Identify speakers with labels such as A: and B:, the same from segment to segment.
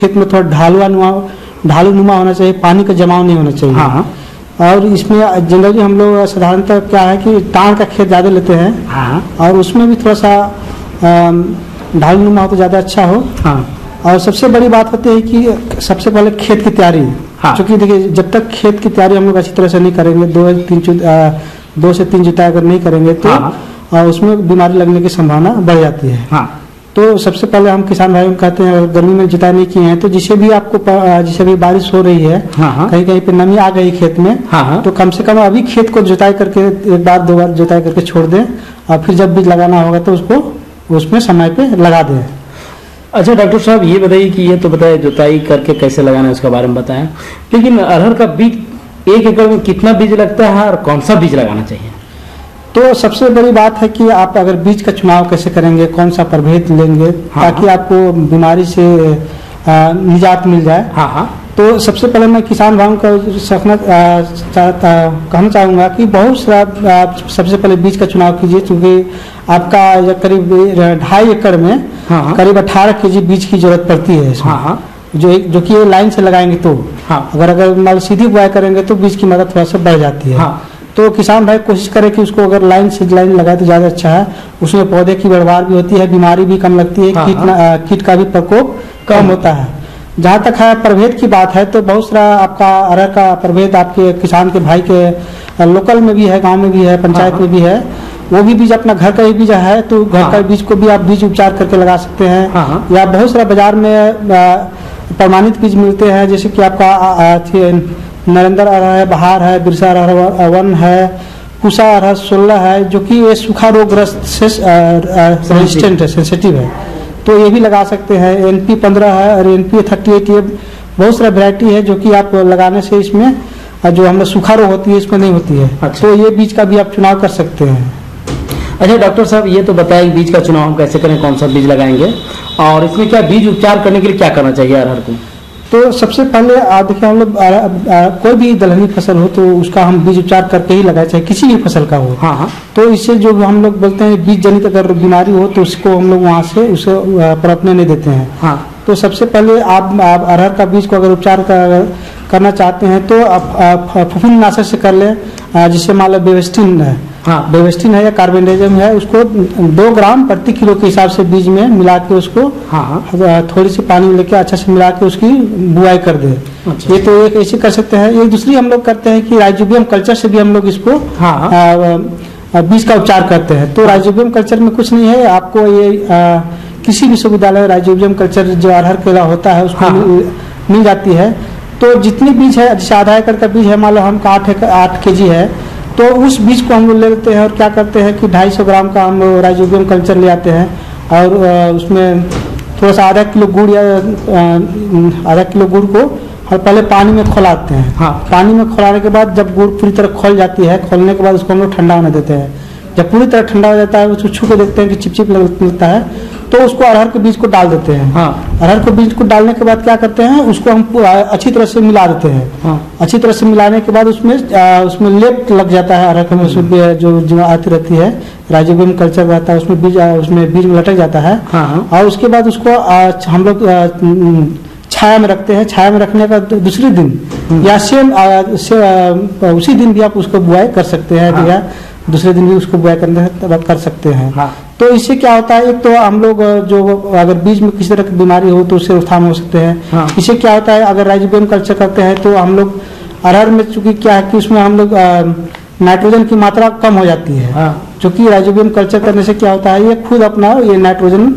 A: खेत में थोड़ा ढालू नुमा होना चाहिए, पानी का जमाव नहीं होना चाहिए।
B: हाँ।
A: और इसमें जनरली हम लोग साधारणतः क्या है कि टाण का खेत ज़्यादा लेते हैं।
B: हाँ।
A: और उसमें भी थोड़ा सा ढालू नुमा हो तो ज़्यादा अच्छा हो।
B: हाँ।
A: और सबसे बड़ी बात होती है कि सबसे पहले खेत की तैयारी।
B: हाँ।
A: क्योंकि देखिए, जब तक खेत की तैयारी हम लोग अच्छी तरह से नहीं करेंगे, 2 से 3 जुताई अगर नहीं करेंगे तो
B: हाँ।
A: उसमें बीमारी लगने की संभावना बढ़ जाती है।
B: हाँ।
A: तो सबसे पहले हम किसान भाइयों को कहते हैं, अगर गर्मी में जुताई नहीं किए हैं तो जिसे भी बारिश हो रही है,
B: हाँ।
A: कहीं कहीं पे नमी आ गई खेत में,
B: हाँ।
A: तो कम से कम अभी खेत को जुताई करके 1 बार 2 बार जुताई करके छोड़ दें, और फिर जब बीज लगाना होगा तो उसको उसमें समय पे लगा दें।
B: अच्छा डॉक्टर साहब, ये बताइए कि ये तो बताए जुताई करके कैसे लगाना है उसके बारे में बताएं, लेकिन अरहर का बीज 1 एकड़ में कितना बीज लगता है और कौन सा बीज लगाना चाहिए?
A: तो सबसे बड़ी बात है कि आप अगर बीज का चुनाव कैसे करेंगे, कौन सा प्रभेद लेंगे,
B: हाँ।
A: ताकि आपको बीमारी से निजात मिल जाए।
B: हाँ।
A: तो सबसे पहले मैं किसान भाइयों को कहना चाहूँगा कि बहुत सारा सबसे पहले बीज का चुनाव कीजिए, क्योंकि आपका करीब 2.5 एकड़ में
B: हाँ।
A: करीब 18 kg बीज की जरूरत पड़ती है इसमें।
B: हाँ।
A: जो कि ये लाइन से लगाएंगे तो।
B: हाँ।
A: अगर मान सीधी बुआई करेंगे तो बीज की मात्रा थोड़ा सा बढ़ जाती है।
B: हाँ।
A: तो किसान भाई कोशिश करें कि उसको अगर लाइन से लाइन लगाए तो ज़्यादा अच्छा है। उसमें पौधे की बढ़वार भी होती है, बीमारी भी कम लगती है।
B: हाँ।
A: कीट का भी प्रकोप कम होता है। जहाँ तक है प्रभेद की बात है, तो बहुत सारा आपका अरहर का प्रभेद आपके किसान के भाई के लोकल में भी है, गांव में भी है, पंचायत में भी है। वो भी बीज अपना घर का ही बीज है, तो घर का बीज को भी आप बीज उपचार करके लगा सकते हैं। या बहुत सारा बाजार में प्रमाणित बीज मिलते हैं, जैसे कि आपका नरेंद्र अरहर है, बहार है, बिरसा अरहर 1 है, कुसा अरहर 16 है, जो कि ये सूखा रोगग्रस्त से रेजिस्टेंट है, सेंसिटिव है, तो ये भी लगा सकते हैं। NP 15 है और NP 38, ये बहुत सारा वैरायटी है जो कि आप लगाने से इसमें जो हमें सूखा रोग होती है इसमें नहीं होती है।
B: अच्छा।
A: तो ये बीज का भी आप चुनाव कर सकते हैं।
B: अच्छा डॉक्टर साहब, ये तो बताइए बीज का चुनाव हम कैसे करें, कौन सा बीज लगाएंगे, और इसमें क्या बीज उपचार करने के लिए क्या करना चाहिए अरहर को?
A: तो सबसे पहले देखिए, हम लोग कोई भी दलहनी फसल हो तो उसका हम बीज उपचार करके ही लगाए, चाहे किसी भी फसल का हो।
B: हाँ।
A: तो इससे जो हम लोग बोलते हैं बीज जनित अगर बीमारी हो तो उसको हम लोग वहाँ से उसे पनपने नहीं देते हैं।
B: हाँ।
A: तो सबसे पहले आप अरहर का बीज को अगर उपचार करना चाहते हैं तो आप फफूंदनाशक से कर लें, जिससे मान लो बेवेस्टिन है।
B: हाँ।
A: बेवेस्टिन है या कार्बेंडाजिम है, उसको 2 ग्राम प्रति किलो के हिसाब से बीज में मिला के उसको थोड़ी सी पानी में लेके अच्छा से मिला के उसकी बुआई कर दे।
B: अच्छा।
A: ये तो एक ऐसे कर सकते हैं। एक दूसरी हम लोग करते हैं कि राइजोबियम कल्चर से भी हम लोग इसको बीज का उपचार करते हैं। तो राइजोबियम कल्चर में कुछ नहीं है, आपको ये किसी विश्वविद्यालय राइजोबियम कल्चर जो अरहर केला होता है उसको मिल जाती है। तो जितनी बीज है, जैसे आधा एकड़ का बीज है, मान लो हमका 8 kg है, तो उस बीज को हम लोग ले लेते हैं और क्या करते हैं कि 250 ग्राम का हम राइजोबियम कल्चर ले आते हैं और उसमें थोड़ा सा आधा किलो गुड़ को और पहले पानी में खौलाते हैं।
B: हाँ।
A: पानी में खौलाने के बाद जब गुड़ पूरी तरह खोल जाती है, खोलने के बाद उसको हम लोग ठंडा होने देते हैं। जब पूरी तरह ठंडा हो जाता है, उसको छू के देखते हैं कि चिपचिप लगता है, तो उसको अरहर के बीज को डाल देते हैं।
B: हाँ।
A: अरहर के बीज को डालने के बाद क्या करते हैं, उसको हम अच्छी तरह से मिला देते हैं।
B: हाँ।
A: अच्छी तरह से मिलाने के बाद उसमें लेप लग जाता है अरहर में, उसमें जो आती रहती है राइजोबियम कल्चर रहता है, उसमें बीज में लटक जाता है।
B: हाँ।
A: और उसके बाद उसको हम लोग छाया में रखते हैं। छाया में रखने का दूसरे दिन या उसी दिन भी आप उसको बुआई कर सकते हैं।
B: हाँ।
A: या दूसरे दिन भी उसको बुआई कर सकते हैं।
B: हाँ।
A: तो इससे क्या होता है, एक तो हम लोग जो अगर बीज में किसी तरह की बीमारी हो तो उससे रोकथाम हो सकते हैं।
B: हाँ।
A: इससे क्या होता है, अगर राइजोबियम कल्चर करते हैं तो हम लोग अरहर में चूंकि क्या है कि उसमें हम लोग नाइट्रोजन की मात्रा कम हो जाती है।
B: हाँ।
A: क्योंकि राइजोबियम कल्चर करने से क्या होता है, ये खुद अपना ये नाइट्रोजन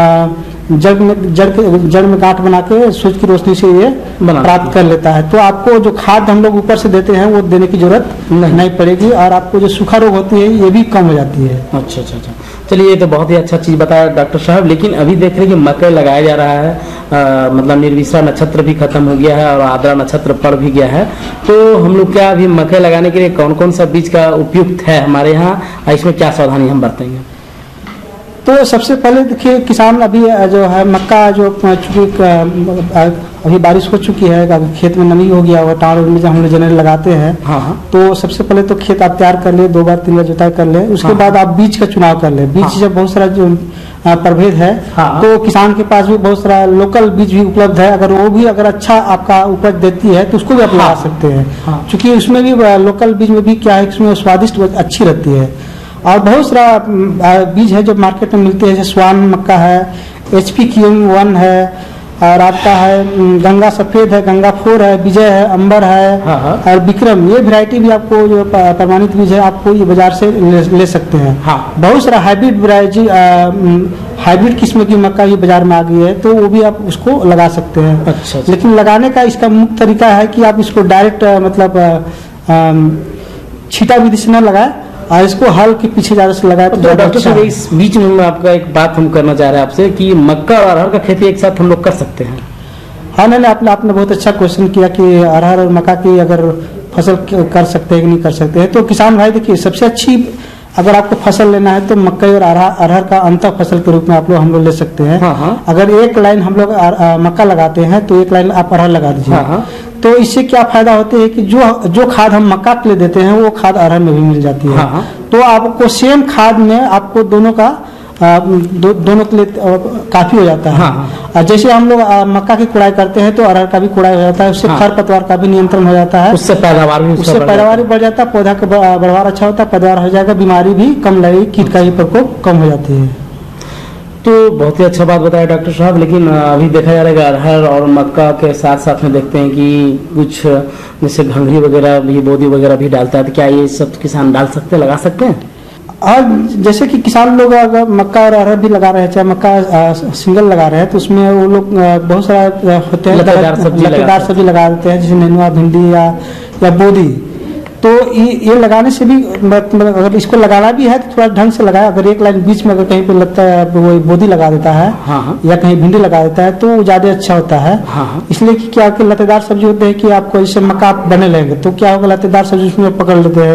A: जड़ में गांठ बना के सूरज की रोशनी से ये प्राप्त कर लेता है। तो आपको जो खाद हम लोग ऊपर से देते हैं वो देने की जरूरत नहीं पड़ेगी और आपको जो सूखा रोग होती है ये भी कम हो जाती है।
B: अच्छा। चलिए, ये तो बहुत ही अच्छा चीज बताया डॉक्टर साहब। लेकिन अभी देख रहे हैं कि मकई लगाया जा रहा है, मतलब निर्विषा नक्षत्र भी खत्म हो गया है और आद्रा नक्षत्र पड़ भी गया है। तो हम लोग क्या अभी मकई लगाने के लिए कौन कौन सा बीज का उपयुक्त है हमारे यहाँ, इसमें क्या सावधानी हम बरतेंगे?
A: तो सबसे पहले देखिए किसान अभी जो है मक्का जो चूंकि अभी बारिश हो चुकी है, अगर खेत में नमी हो गया हुआ टाड़ में जब हम लोग जनरल लगाते हैं, तो सबसे पहले तो खेत आप तैयार कर ले, 2 बार 3 बार जुताई कर ले, उसके बाद आप बीज का चुनाव कर ले। बीज जब बहुत सारा जो प्रभेद है, तो किसान के पास भी बहुत सारा लोकल बीज भी उपलब्ध है, अगर वो भी अगर अच्छा आपका उपज देती है तो उसको भी आप लगा सकते हैं। क्योंकि उसमें भी लोकल बीज में भी क्या है, इसमें स्वादिष्ट अच्छी रहती है। और बहुत सारा बीज है जो मार्केट में मिलते हैं, जैसे स्वान मक्का है, HP QM1 है, और आपका है गंगा सफेद है, गंगा 4 है, विजय है, अंबर है, और विक्रम, ये वैरायटी भी आपको जो प्रमाणित बीज है आपको ये बाजार से ले सकते हैं। बहुत सारा हाइब्रिड वैरायटी हाइब्रिड किस्म की मक्का भी बाजार में आ गई है, तो वो भी आप उसको लगा सकते हैं। अच्छा। लेकिन लगाने का इसका मुख्य तरीका है कि आप इसको डायरेक्ट मतलब छीटा विधि से न लगाए, और इसको हल के पीछे ज्यादा से लगाए।
B: तो डॉक्टर साहब इस बीच में आपका एक बात हम करना चाह रहे हैं आपसे कि मक्का और अरहर का खेती एक साथ हम लोग कर सकते हैं?
A: हाँ, नहीं, आपने बहुत अच्छा क्वेश्चन किया कि अरहर और मक्का की अगर फसल कर सकते हैं कि नहीं कर सकते हैं। तो किसान भाई देखिए, सबसे अच्छी अगर आपको फसल लेना है तो मक्का और अरहर का अंतर फसल के रूप में आप लोग हम लोग ले सकते हैं। अगर एक लाइन हम लोग मक्का लगाते हैं तो एक लाइन आप अरहर लगा दीजिए। तो इससे क्या फायदा होते है कि जो खाद हम मक्का के लिए देते हैं वो खाद अरहर में भी मिल जाती है। तो आपको सेम खाद में आपको दोनों का दोनों के लिए काफी हो जाता है। जैसे हम लोग मक्का की कुड़ाई करते हैं तो अरहर का भी कुड़ाई हो जाता है, उससे खरपतवार का भी नियंत्रण हो जाता है,
B: उससे पैदावार भी
A: बढ़ जाता है, पौधा का बढ़वार अच्छा होता है, पैदावार हो जाएगा, बीमारी भी कम लगेगी, कीट का भी प्रकोप कम हो जाती है।
B: तो बहुत ही अच्छा बात बताया डॉक्टर साहब। लेकिन अभी देखा जा रहा है कि अरहर और मक्का के साथ साथ में देखते हैं कि कुछ जैसे घंघरी वगैरह भी, बोदी वगैरह भी डालता है, तो क्या ये सब किसान डाल सकते हैं, लगा सकते हैं?
A: और जैसे कि किसान लोग अगर मक्का और अरहर भी लगा रहे हैं, चाहे मक्का सिंगल लगा रहे हैं, तो उसमें वो लोग बहुत सारा होते हैं लतेदार सब्जी लगा देते हैं, जैसे नेनुआ, भिंडी या बोदी। तो ये लगाने से भी मतलब अगर इसको लगाना भी है तो थोड़ा ढंग से लगाए। अगर एक लाइन बीच में अगर कहीं पे लगता है वो बोदी लगा देता है या कहीं भिंडी लगा देता है तो ज्यादा अच्छा होता है। इसलिए कि क्या कि लतेदार सब्जी होते हैं कि आपको जैसे मक्का आप बने लेंगे तो क्या होगा, लतेदार सब्जी उसमें पकड़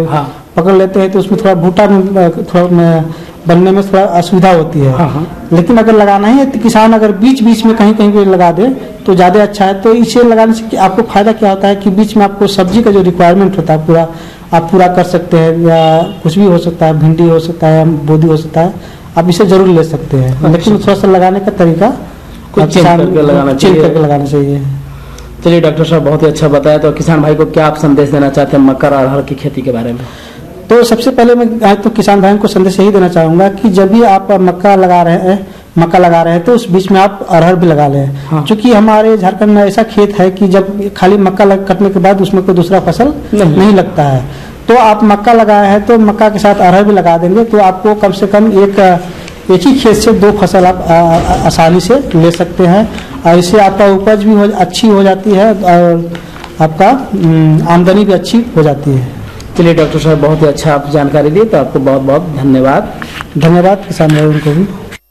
A: लेते हैं तो उसमें थोड़ा भूटा थोड़ा बनने में थोड़ा असुविधा होती है। लेकिन अगर लगाना ही है तो किसान अगर बीच बीच में कहीं कहीं पे लगा दे तो ज्यादा अच्छा है। तो इसे लगाने से आपको फायदा क्या होता है कि बीच में आपको सब्जी का जो रिक्वायरमेंट होता है आप पूरा कर सकते हैं, या कुछ भी हो सकता है, भिंडी हो सकता है, बोदी हो सकता है, आप इसे जरूर ले सकते हैं। लेकिन थोड़ा सा लगाने का तरीका चेंज करके लगाना चाहिए।
B: चलिए डॉक्टर साहब, बहुत ही अच्छा बताया। तो किसान भाई को क्या आप संदेश देना चाहते हैं मक्का और अरहर की खेती के बारे में?
A: तो सबसे पहले मैं तो किसान भाइयों को संदेश यही देना चाहूंगा कि जब भी आप मक्का लगा रहे हैं तो उस बीच में आप अरहर भी लगा लें। क्योंकि हमारे झारखंड में ऐसा खेत है कि जब खाली मक्का कटने के बाद उसमें कोई दूसरा फसल नहीं लगता है। तो आप मक्का लगाए हैं तो मक्का के साथ अरहर भी लगा देंगे तो आपको कम से कम एक ही खेत से 2 फसल आप आसानी से ले सकते हैं, और इससे आपका उपज भी अच्छी हो जाती है और आपका आमदनी भी अच्छी हो जाती है।
B: चलिए डॉक्टर साहब, बहुत ही अच्छा आप जानकारी दी, तो आपको बहुत बहुत धन्यवाद।
A: धन्यवाद किसान भाइयों को भी।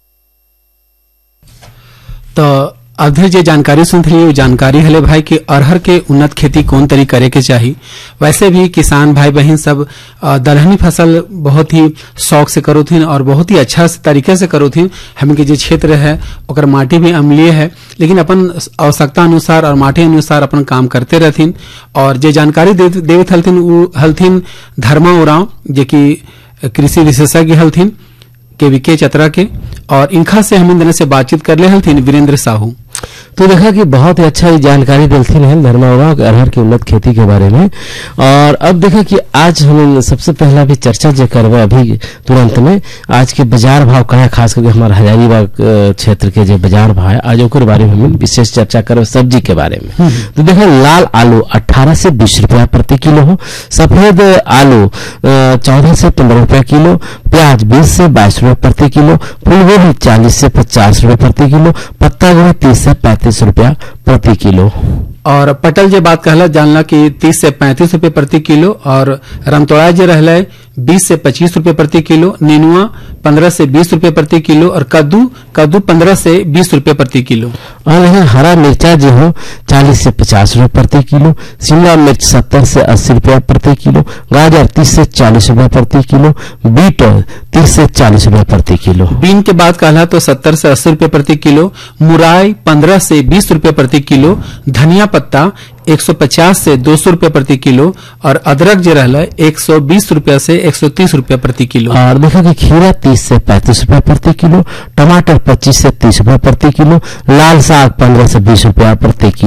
C: तो अभी जे जानकारी सुन रही जानकारी हले भाई कि अरहर के उन्नत खेती कौन तरी करे के चाहिए। वैसे भी किसान भाई बहन सब दलहनी फसल बहुत ही शौक से करोथिन और बहुत ही अच्छा तरीके से करोथिन। हमके जो क्षेत्र है ओकर माटी भी अम्लीय है, लेकिन अपन आवश्यकता अनुसार और माटी अनुसार अपन काम करते रहथिन। और जे जानकारी देवत हलथिन धर्मा उराव, जे कि कृषि विशेषज्ञ हलथिन के चतरा के, और इनका से हम दिन से बातचीत कर ले हलथिन वीरेंद्र साहू।
D: तो देखा कि बहुत ही अच्छा जानकारी दिलथिन है धर्मावरा अरहर की उन्नत खेती के बारे में। और अब देखा कि आज हम सबसे पहला भी चर्चा जो करवा अभी तुरंत में आज के बाजार भाव का है, खास करके हमारे हजारीबाग क्षेत्र के जो बाजार भाव है आज ओकर बारे में हम विशेष चर्चा करब सब्जी के बारे में। तो देखा लाल आलू 18 से 20 रुपया प्रति किलो हो, सफेद आलू 14 से 15 रुपया किलो, प्याज 20 से 22 रुपया प्रति किलो, फूलगोभी 40 से 50 रुपया प्रति किलो, पत्ता गोभी 30 से 35 रुपया प्रति किलो।
C: और पटल जे बात कहला जानला कि 30 से 35 रुपये प्रति किलो, और रामतोड़ा जे रहले 20 से 25 रुपए प्रति किलो, नेनुआ 15 से 20 रुपए प्रति किलो और कद्दू 15 से 20 रुपए प्रति किलो।
D: और यहाँ हरा मिर्चा जो हो 40 से 50 रुपए प्रति किलो, शिमला मिर्च 70 से 80 रुपया प्रति किलो, गाजर 30 से 40 रुपया प्रति किलो, बीट 30 से 40 रुपया प्रति किलो।
C: बीन के बाद कहला तो 70 से 80 रुपए प्रति किलो, मुराई 15 से 20 रुपए प्रति किलो, धनिया पत्ता 150 से 200 रुपए प्रति किलो और अदरक जो रहला 120 रुपया से 130 रुपया प्रति किलो।
D: और देखा कि खीरा 30 से 35 रुपया प्रति किलो, टमाटर 25 से 30 रुपया प्रति किलो, लाल साग 15 से 20 रुपया प्रति किलो।